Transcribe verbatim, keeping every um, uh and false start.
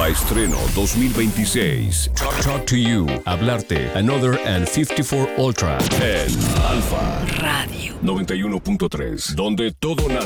Alfa Estreno dos mil veintiséis. Talk, talk to you. Hablarte. Another and cincuenta y cuatro Ultra. En Alfa Radio noventa y uno punto tres. Donde todo nace.